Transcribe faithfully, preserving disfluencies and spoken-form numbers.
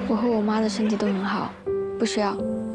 我和我妈的身体都很好，不需要。